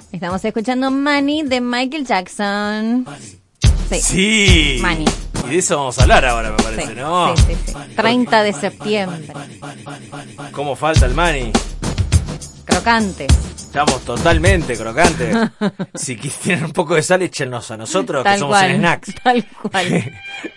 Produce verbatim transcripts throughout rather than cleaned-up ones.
Estamos escuchando Money de Michael Jackson. Money. Sí. Sí. Money. Y de eso vamos a hablar ahora, me parece, Sí, ¿no? sí, sí, sí. treinta de septiembre. ¿Cómo falta el money? Crocante. Estamos totalmente crocantes. Si quisieran un poco de sal, échenos a nosotros, Tal que somos cual, en Snacks. Tal cual.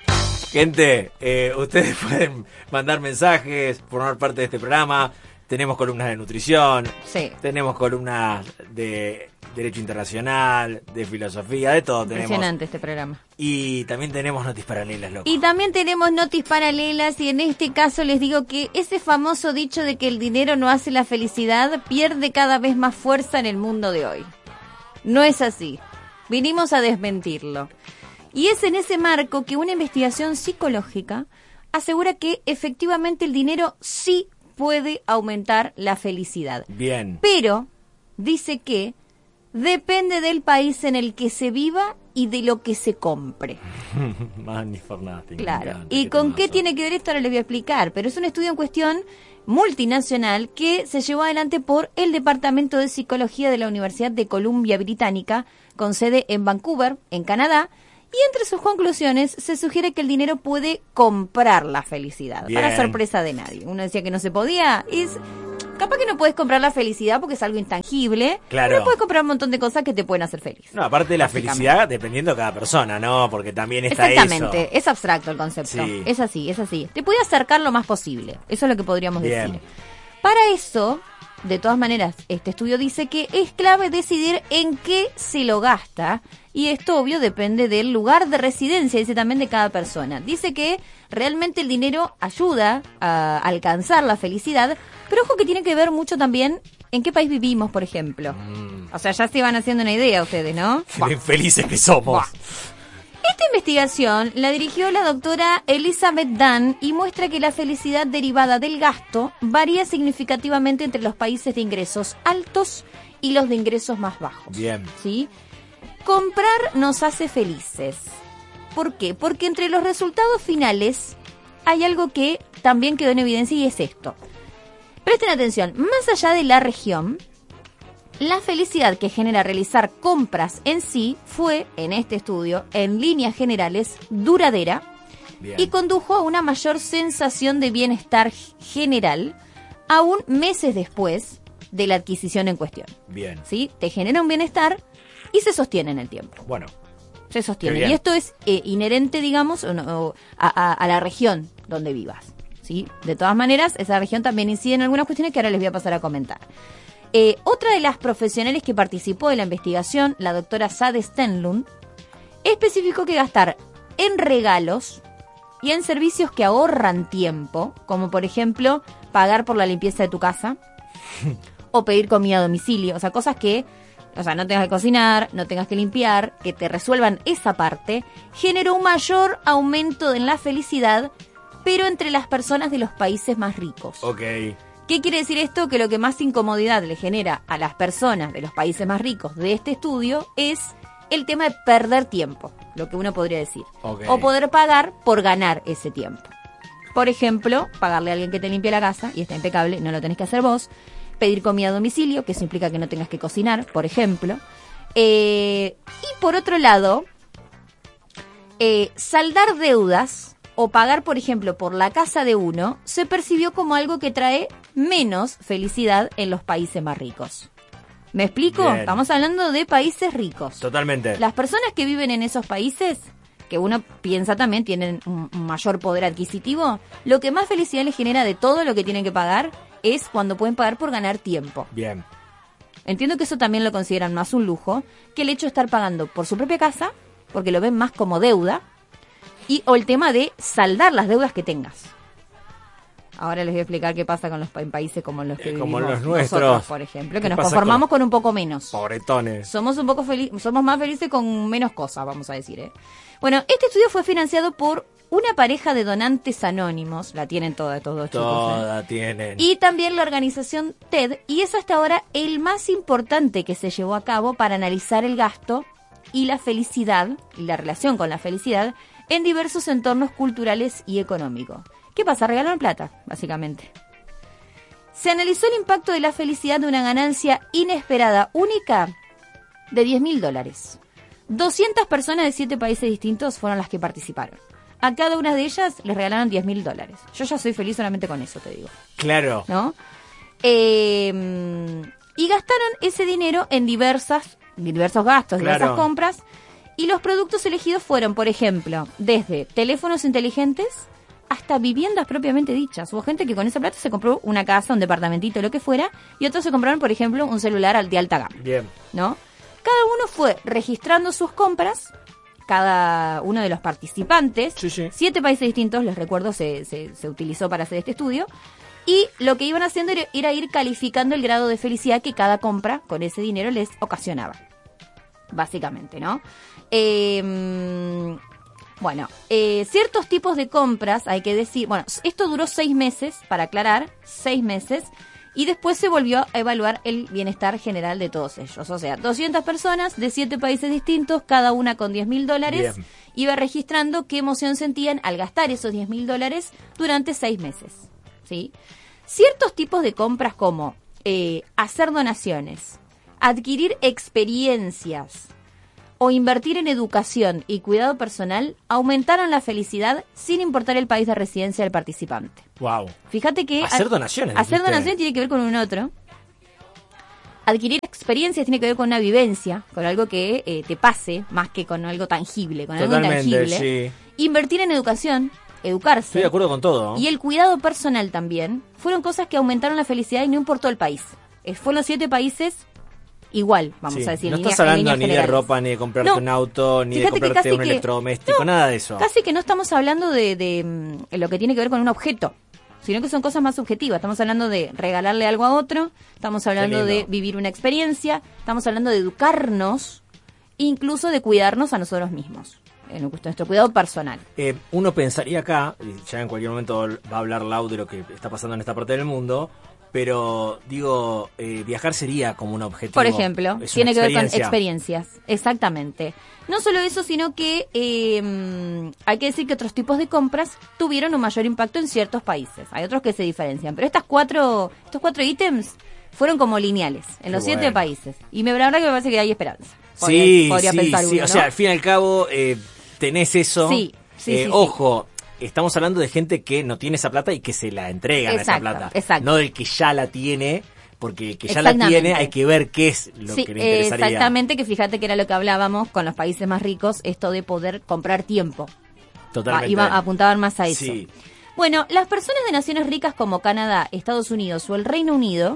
Gente, eh, ustedes pueden mandar mensajes, formar parte de este programa. Tenemos columnas de nutrición, Sí. tenemos columnas de derecho internacional, de filosofía, de todo tenemos. Impresionante este programa. Y también tenemos noticias paralelas, loco. Y también tenemos noticias paralelas y en este caso les digo que ese famoso dicho de que el dinero no hace la felicidad pierde cada vez más fuerza en el mundo de hoy. No es así. Vinimos a desmentirlo. Y es en ese marco que una investigación psicológica asegura que efectivamente el dinero sí puede aumentar la felicidad. Bien. Pero dice que depende del país en el que se viva y de lo que se compre. Money for nothing. Claro. ¿Y con qué tiene que ver esto? Ahora les voy a explicar. Pero es un estudio en cuestión multinacional que se llevó adelante por el Departamento de Psicología de la Universidad de Columbia Británica, con sede en Vancouver, en Canadá. Y entre sus conclusiones se sugiere que el dinero puede comprar la felicidad, Bien. para sorpresa de nadie. Uno decía que no se podía, y es, capaz que no puedes comprar la felicidad porque es algo intangible, Claro. pero puedes comprar un montón de cosas que te pueden hacer feliz. No, aparte de la Básicamente. felicidad, dependiendo de cada persona, ¿no? Porque también está Exactamente, eso. es abstracto el concepto. Sí. Es así, es así. Te puede acercar lo más posible. Eso es lo que podríamos Bien. decir. Para eso, de todas maneras, este estudio dice que es clave decidir en qué se lo gasta. Y esto, obvio, depende del lugar de residencia, dice también de cada persona. Dice que realmente el dinero ayuda a alcanzar la felicidad, pero ojo que tiene que ver mucho también en qué país vivimos, por ejemplo. Mm. O sea, ya se van haciendo una idea ustedes, ¿no? Qué infelices que somos. Buah. Esta investigación la dirigió la doctora Elizabeth Dunn y muestra que la felicidad derivada del gasto varía significativamente entre los países de ingresos altos y los de ingresos más bajos. Bien. ¿Sí? Comprar nos hace felices. ¿Por qué? Porque entre los resultados finales hay algo que también quedó en evidencia y es esto. Presten atención, más allá de la región, la felicidad que genera realizar compras en sí fue, en este estudio, en líneas generales, duradera. Bien. Y condujo a una mayor sensación de bienestar general, aún meses después de la adquisición en cuestión. Bien. ¿Sí? Te genera un bienestar y se sostiene en el tiempo. Bueno. Se sostiene. Qué bien. Y esto es eh, inherente, digamos, o no, o a, a, a la región donde vivas. ¿Sí? De todas maneras, esa región también incide en algunas cuestiones que ahora les voy a pasar a comentar. Eh, otra de las profesionales que participó de la investigación, la doctora Sade Stenlund, especificó que gastar en regalos y en servicios que ahorran tiempo, como por ejemplo pagar por la limpieza de tu casa o pedir comida a domicilio, o sea, cosas que, o sea, no tengas que cocinar, no tengas que limpiar, que te resuelvan esa parte, generó un mayor aumento en la felicidad, pero entre las personas de los países más ricos. Ok. ¿Qué quiere decir esto? Que lo que más incomodidad le genera a las personas de los países más ricos de este estudio es el tema de perder tiempo, lo que uno podría decir. Ok. O poder pagar por ganar ese tiempo. Por ejemplo, pagarle a alguien que te limpie la casa, y está impecable, no lo tenés que hacer vos. Pedir comida a domicilio, que eso implica que no tengas que cocinar, por ejemplo. Eh, y por otro lado, eh, saldar deudas o pagar, por ejemplo, por la casa de uno, se percibió como algo que trae menos felicidad en los países más ricos. ¿Me explico? Bien. Estamos hablando de países ricos. Totalmente. Las personas que viven en esos países, que uno piensa también tienen un un mayor poder adquisitivo, lo que más felicidad les genera de todo lo que tienen que pagar es cuando pueden pagar por ganar tiempo. Bien. Entiendo que eso también lo consideran más un lujo que el hecho de estar pagando por su propia casa, porque lo ven más como deuda, y o el tema de saldar las deudas que tengas. Ahora les voy a explicar qué pasa con los pa- en países como los que Eh, vivimos como los nuestros. nosotros, por ejemplo, que ¿Qué nos pasa conformamos con- con un poco menos. Pobretones. Somos un poco feliz, somos más felices con menos cosas, vamos a decir, ¿eh? Bueno, este estudio fue financiado por una pareja de donantes anónimos, la tienen toda estos dos chicos, ¿eh? Toda tienen. Y también la organización TED, y es hasta ahora el más importante que se llevó a cabo para analizar el gasto y la felicidad, y la relación con la felicidad, en diversos entornos culturales y económicos. ¿Qué pasa? Regalaron plata, básicamente. Se analizó el impacto de la felicidad de una ganancia inesperada, única de diez mil dólares. doscientas personas de siete países distintos fueron las que participaron. A cada una de ellas les regalaron diez mil dólares. Yo ya soy feliz solamente con eso, te digo. Claro. ¿No? Eh, y gastaron ese dinero en diversas, diversos gastos, Claro. diversas compras. Y los productos elegidos fueron, por ejemplo, desde teléfonos inteligentes hasta viviendas propiamente dichas. Hubo gente que con esa plata se compró una casa, un departamentito, lo que fuera, y otros se compraron, por ejemplo, un celular al- de alta gama. Bien. ¿No? Cada uno fue registrando sus compras, cada uno de los participantes, Sí, sí. siete países distintos, les recuerdo, se, se, se utilizó para hacer este estudio, y lo que iban haciendo era, era ir calificando el grado de felicidad que cada compra con ese dinero les ocasionaba, básicamente, ¿no? Eh, bueno, eh, ciertos tipos de compras, hay que decir, bueno, esto duró seis meses, para aclarar, seis meses, y después se volvió a evaluar el bienestar general de todos ellos. O sea, doscientas personas de siete países distintos, cada una con diez mil dólares, Bien. iba registrando qué emoción sentían al gastar esos diez mil dólares durante seis meses. ¿Sí? Ciertos tipos de compras como eh, hacer donaciones, adquirir experiencias o invertir en educación y cuidado personal aumentaron la felicidad sin importar el país de residencia del participante. Wow. Fíjate que Hacer a- donaciones. hacer dijiste. donaciones tiene que ver con un otro. Adquirir experiencias tiene que ver con una vivencia, con algo que eh, te pase, más que con algo tangible, con algo Totalmente, intangible. sí. Invertir en educación, educarse. Estoy de acuerdo con todo. Y el cuidado personal también, fueron cosas que aumentaron la felicidad y no importó el país. Eh, fueron los siete países igual, vamos Sí. a decir. No en estás línea- en hablando líneas ni de generales. ropa, ni de comprarte No. un auto, ni Fíjate de que comprarte casi un que- electrodoméstico, no, nada de eso. Casi que no estamos hablando de, de mm, lo que tiene que ver con un objeto, sino que son cosas más subjetivas. Estamos hablando de regalarle algo a otro, estamos hablando lindo. de vivir una experiencia, estamos hablando de educarnos, incluso de cuidarnos a nosotros mismos, en nuestro cuidado personal. Eh, uno pensaría acá, y ya en cualquier momento va a hablar Lau de lo que está pasando en esta parte del mundo, pero digo, eh, viajar sería como un objetivo. Por ejemplo, Es tiene una que ver con experiencia. experiencias, exactamente. No solo eso, sino que eh, hay que decir que otros tipos de compras tuvieron un mayor impacto en ciertos países. Hay otros que se diferencian, pero estas cuatro, estos cuatro ítems fueron como lineales en los Qué siete bueno. países. Y me, la verdad que me parece que hay esperanza. Sí, podría sí, pensar sí. uno, O sea, ¿no? al fin y al cabo, eh, tenés eso. Sí, sí, Eh, sí, sí. Ojo, estamos hablando de gente que no tiene esa plata y que se la entregan a esa Exacto, plata. exacto. No del que ya la tiene, porque el que ya la Exactamente. tiene hay que ver qué es lo Sí, que le interesaría. exactamente, que fíjate que era lo que hablábamos con los países más ricos, esto de poder comprar tiempo. Totalmente. Ah, iba, apuntaban más a eso. Sí. Bueno, las personas de naciones ricas como Canadá, Estados Unidos o el Reino Unido,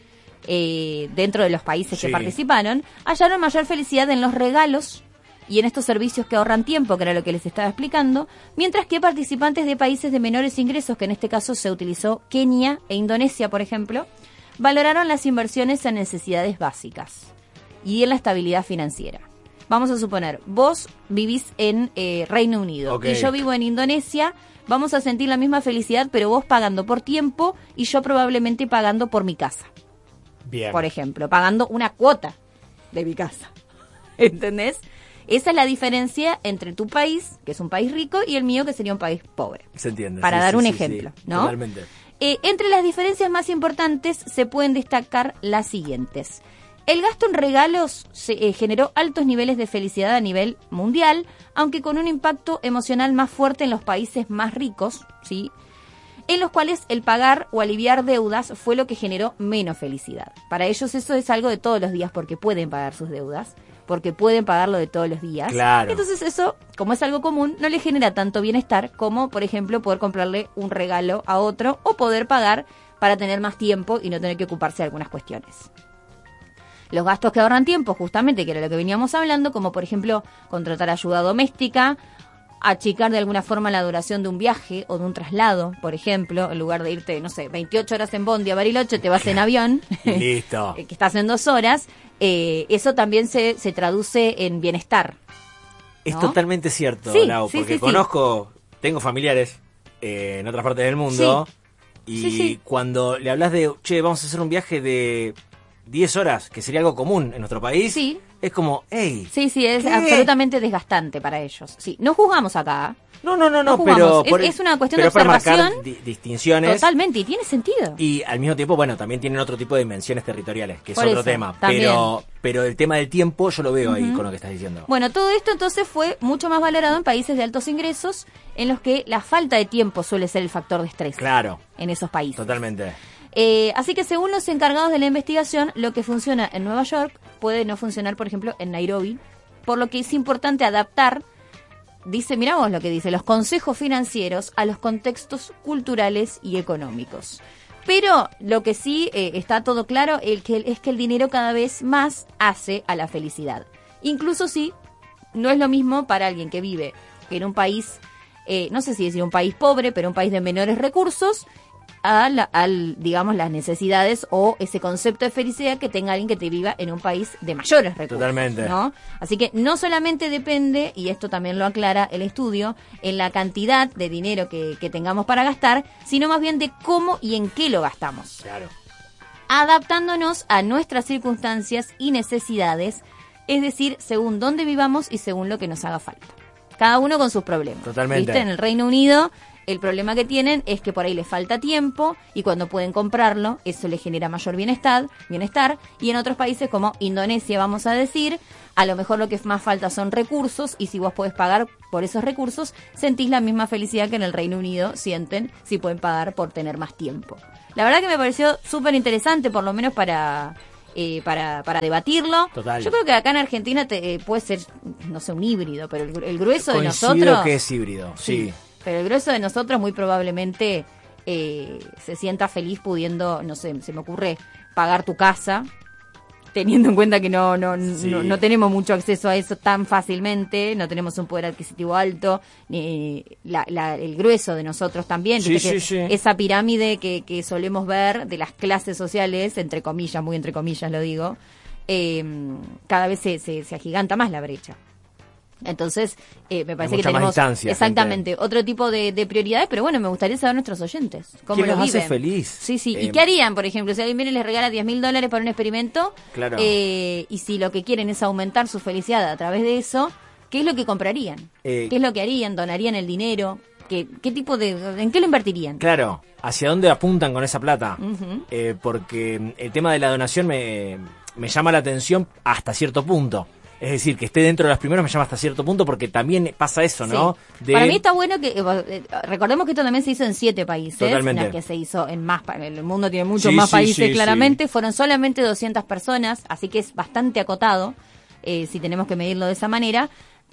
eh, dentro de los países Sí. que participaron, hallaron mayor felicidad en los regalos y en estos servicios que ahorran tiempo, que era lo que les estaba explicando, mientras que participantes de países de menores ingresos, que en este caso se utilizó Kenia e Indonesia, por ejemplo, valoraron las inversiones en necesidades básicas y en la estabilidad financiera. Vamos a suponer, vos vivís en eh, Reino Unido Ok. y yo vivo en Indonesia, vamos a sentir la misma felicidad, pero vos pagando por tiempo y yo probablemente pagando por mi casa, Bien. por ejemplo, pagando una cuota de mi casa. ¿Entendés? Esa es la diferencia entre tu país, que es un país rico, y el mío, que sería un país pobre. Se entiende. Para sí, dar sí, un sí, ejemplo, sí. ¿no? Totalmente. Eh, entre las diferencias más importantes se pueden destacar las siguientes. El gasto en regalos se, eh, generó altos niveles de felicidad a nivel mundial, aunque con un impacto emocional más fuerte en los países más ricos, ¿sí?, en los cuales el pagar o aliviar deudas fue lo que generó menos felicidad. Para ellos eso es algo de todos los días porque pueden pagar sus deudas, porque pueden pagarlo de todos los días. Claro. Entonces eso, como es algo común, no les genera tanto bienestar como, por ejemplo, poder comprarle un regalo a otro o poder pagar para tener más tiempo y no tener que ocuparse de algunas cuestiones. Los gastos que ahorran tiempo, justamente, que era lo que veníamos hablando, como por ejemplo contratar ayuda doméstica, achicar de alguna forma la duración de un viaje o de un traslado, por ejemplo, en lugar de irte, no sé, veintiocho horas en Bondi a Bariloche, te vas en avión, Listo. que estás en dos horas, eh, eso también se, se traduce en bienestar. Es ¿no? totalmente cierto, Sí, Lau, sí, porque sí, sí. conozco, tengo familiares eh, en otras partes del mundo y Sí, sí. cuando le hablas de, che, vamos a hacer un viaje de diez horas, que sería algo común en nuestro país, Sí. es como, hey, Sí, sí, es ¿qué? absolutamente desgastante para ellos. Sí, no juzgamos acá, no, no, no, No no, jugamos. pero... Es- es una cuestión pero de para marcar observación. di- distinciones. totalmente, y tiene sentido. Y al mismo tiempo, bueno, también tienen otro tipo de dimensiones territoriales, que es Por otro eso, tema. también. Pero pero el tema del tiempo yo lo veo uh-huh. ahí con lo que estás diciendo. Bueno, todo esto entonces fue mucho más valorado en países de altos ingresos, en los que la falta de tiempo suele ser el factor de estrés. Claro. En esos países. Totalmente. Eh, así que según los encargados de la investigación, lo que funciona en Nueva York puede no funcionar, por ejemplo, en Nairobi, por lo que es importante adaptar, dice, mirá vos lo que dice, los consejos financieros a los contextos culturales y económicos. Pero lo que sí eh, está todo claro el que, es que el dinero cada vez más hace a la felicidad. Incluso si no es lo mismo para alguien que vive en un país, eh, no sé si decir un país pobre, pero un país de menores recursos, a la, al, digamos, las necesidades o ese concepto de felicidad que tenga alguien que te viva en un país de mayores recursos. Totalmente. ¿No? Así que no solamente depende, y esto también lo aclara el estudio, en la cantidad de dinero que, que tengamos para gastar, sino más bien de cómo y en qué lo gastamos. Claro. Adaptándonos a nuestras circunstancias y necesidades, es decir, según dónde vivamos y según lo que nos haga falta. Cada uno con sus problemas. Totalmente. ¿Viste? En el Reino Unido, el problema que tienen es que por ahí les falta tiempo y cuando pueden comprarlo, eso les genera mayor bienestar, bienestar. Y en otros países como Indonesia, vamos a decir, a lo mejor lo que más falta son recursos y si vos podés pagar por esos recursos, sentís la misma felicidad que en el Reino Unido sienten si pueden pagar por tener más tiempo. La verdad que me pareció súper interesante, por lo menos para... Eh, para, para debatirlo. Total. Yo creo que acá en Argentina te, eh, puede ser, no sé, un híbrido, pero el, el grueso Coincido de nosotros... que es híbrido, sí. sí. Pero el grueso de nosotros muy probablemente eh, se sienta feliz pudiendo, no sé, se me ocurre, pagar tu casa, teniendo en cuenta que no no, sí. no no tenemos mucho acceso a eso tan fácilmente, no tenemos un poder adquisitivo alto, ni la, la, el grueso de nosotros también. Sí, sí, que sí. Esa pirámide que, que solemos ver de las clases sociales, entre comillas, muy entre comillas lo digo, eh, cada vez se, se, se agiganta más la brecha. Entonces, eh, me parece que tenemos distancia, exactamente gente. otro tipo de, de prioridades, pero bueno, me gustaría saber nuestros oyentes cómo ¿Qué lo los viven. hace feliz? Sí, sí. Eh, ¿Y qué harían, por ejemplo, si alguien viene y les regala diez mil dólares para un experimento? Claro. Eh, y si lo que quieren es aumentar su felicidad a través de eso, ¿qué es lo que comprarían? Eh, ¿Qué es lo que harían? ¿Donarían el dinero? ¿Qué, qué tipo de, en qué lo invertirían? Claro. ¿Hacia dónde apuntan con esa plata? Uh-huh. Eh, porque el tema de la donación me, me llama la atención hasta cierto punto. Es decir, que esté dentro de los primeros me llama hasta cierto punto porque también pasa eso, ¿no? Sí. De... Para mí está bueno que, eh, recordemos que esto también se hizo en siete países. Totalmente. No es que se hizo en más, el mundo tiene muchos sí, más sí, países sí, claramente. Sí. Fueron solamente doscientas personas, así que es bastante acotado, eh, si tenemos que medirlo de esa manera.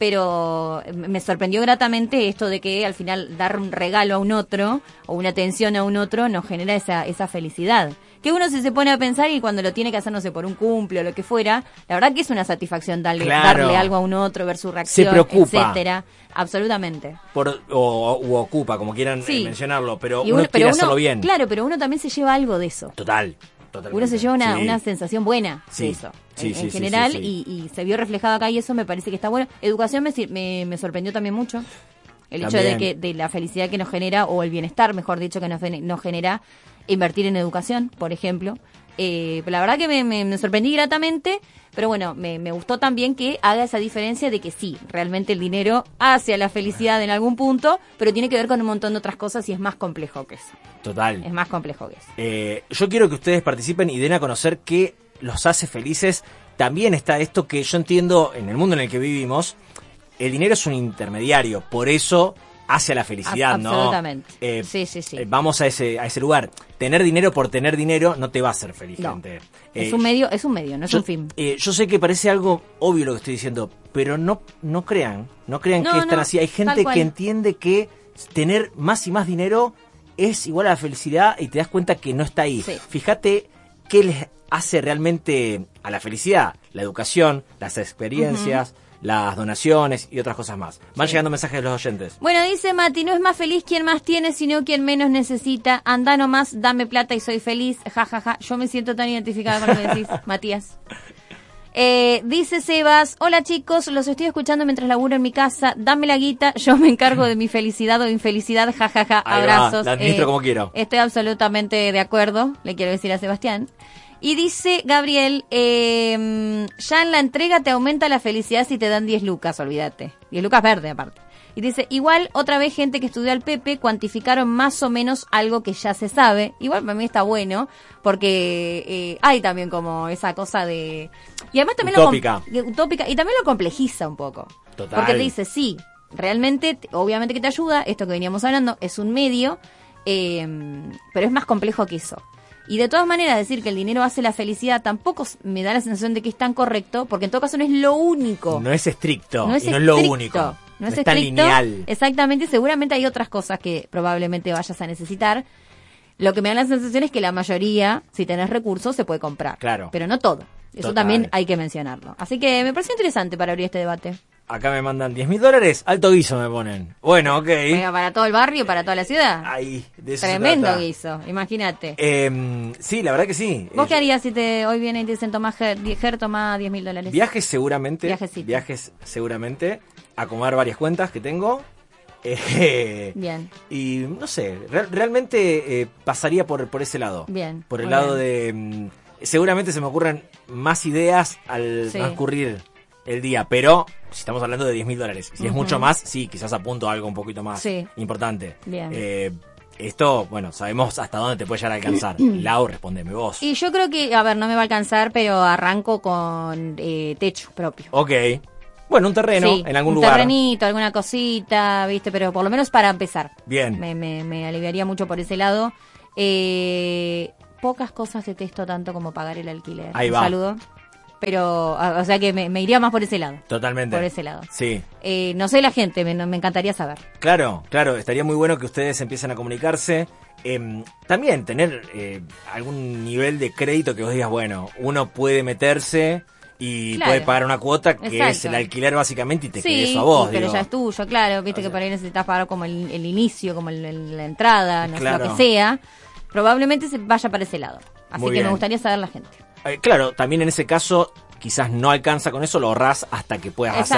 Pero me sorprendió gratamente esto de que al final dar un regalo a un otro o una atención a un otro nos genera esa, esa felicidad. Que uno si se pone a pensar y cuando lo tiene que hacer, no sé, por un cumple o lo que fuera, la verdad que es una satisfacción darle, claro. darle algo a un otro, ver su reacción, se preocupa. etcétera. Absolutamente. Por, o, o ocupa, como quieran sí. eh, mencionarlo, pero y uno, uno quiere pero hacerlo uno, bien. Claro, pero uno también se lleva algo de eso. Total. Totalmente. Uno se lleva una, sí. una sensación buena sí. de eso, sí, en, sí, en sí, general, sí, sí. Y, y se vio reflejado acá y eso me parece que está bueno. Educación me, me, me sorprendió también mucho. El hecho también. de que de la felicidad que nos genera, o el bienestar, mejor dicho, que nos, nos genera invertir en educación, por ejemplo. Eh, la verdad que me, me, me sorprendí gratamente, pero bueno, me, me gustó también que haga esa diferencia de que sí, realmente el dinero hace a la felicidad en algún punto, pero tiene que ver con un montón de otras cosas y es más complejo que eso. Total. Es más complejo que eso. Eh, yo quiero que ustedes participen y den a conocer qué los hace felices. También está esto que yo entiendo en el mundo en el que vivimos, el dinero es un intermediario, por eso hace a la felicidad, Ab- ¿no? Absolutamente. Eh, sí, sí, sí. Eh, vamos a ese a ese lugar. Tener dinero por tener dinero no te va a hacer feliz, no. gente. Es Eh, un medio, es un medio, no es yo, un fin. Eh, yo sé que parece algo obvio lo que estoy diciendo, pero no no crean, no crean No, que es tan no, así. Hay gente que entiende que tener más y más dinero es igual a la felicidad y te das cuenta que no está ahí. Sí. Fíjate qué les hace realmente a la felicidad: la educación, las experiencias, uh-huh. las donaciones y otras cosas más. Van sí. llegando mensajes de los oyentes. Bueno, dice Mati, no es más feliz quien más tiene, sino quien menos necesita. Anda nomás, dame plata y soy feliz. Ja, ja, ja. Yo me siento tan identificada con lo que decís, Matías. Eh, dice Sebas, hola chicos, los estoy escuchando mientras laburo en mi casa. Dame la guita, yo me encargo de mi felicidad o infelicidad. Ja, ja, ja. Abrazos. La administro eh, como quiero. Estoy absolutamente de acuerdo, le quiero decir a Sebastián. Y dice Gabriel, eh, ya en la entrega te aumenta la felicidad si te dan diez lucas, olvídate. diez lucas verde aparte. Y dice, igual otra vez gente que estudió al Pepe cuantificaron más o menos algo que ya se sabe. Igual para mí está bueno, porque eh, hay también como esa cosa de... Y además también utópica. Lo com- utópica. Y también lo complejiza un poco. Total. Porque te dice, sí, realmente, obviamente que te ayuda, esto que veníamos hablando, es un medio, eh, pero es más complejo que eso. Y de todas maneras, decir que el dinero hace la felicidad tampoco me da la sensación de que es tan correcto, porque en todo caso no es lo único. No es estricto, No es y no estricto, es lo único. No, No es, es tan estricto. lineal. Exactamente, seguramente hay otras cosas que probablemente vayas a necesitar. Lo que me da la sensación es que la mayoría, si tenés recursos, se puede comprar. Claro. Pero no todo. Eso Total. también hay que mencionarlo. Así que me pareció interesante para abrir este debate. Acá me mandan diez mil dólares, alto guiso me ponen. Bueno, ok. Oiga, para todo el barrio, para toda la ciudad. Ahí, de eso se Tremendo trata. guiso, imagínate. Eh, sí, la verdad que sí. ¿Vos Eh, qué harías si te hoy viene y te dicen tomás Ger, Ger toma diez mil dólares? Viajes seguramente. Viajecito. Viajes seguramente. Acomodar varias cuentas que tengo. Eh, Bien. Y no sé, re- realmente eh, pasaría por, por ese lado. Bien, Por el muy lado bien. de... mm, seguramente se me ocurren más ideas al Sí. transcurrir el día, pero si estamos hablando de diez mil dólares, si es Ujú. mucho más, sí, quizás apunto a algo un poquito más Sí. importante. Bien. Eh, esto, bueno, sabemos hasta dónde te puede llegar a alcanzar. Lau, respondeme vos. Y yo creo que, a ver, no me va a alcanzar, pero arranco con eh, techo propio. Ok. Bueno, un terreno Sí, en algún un lugar. terrenito, alguna cosita, viste, pero por lo menos para empezar. Bien. Me, me, me aliviaría mucho por ese lado. Eh, pocas cosas detesto tanto como pagar el alquiler. Ahí Un va. saludo. Pero, a- o sea que me, me iría más por ese lado. Totalmente. Por ese lado. Sí. Eh, no sé la gente, me, me encantaría saber. Claro, claro, estaría muy bueno que ustedes empiecen a comunicarse. Eh, también tener eh, algún nivel de crédito que vos digas, bueno, uno puede meterse y Claro. puede pagar una cuota que Exacto. es el alquiler básicamente y te quede Sí, eso a vos. y- pero digo. ya es tuyo, claro. Viste O que sea, por ahí necesitas pagar como el, el inicio, como el- el- la entrada, no sé Claro. lo que sea. Probablemente se vaya para ese lado. Así Muy que bien. me gustaría saber la gente. Eh, claro, también en ese caso quizás no alcanza con eso, lo ahorrás hasta que puedas Exacto,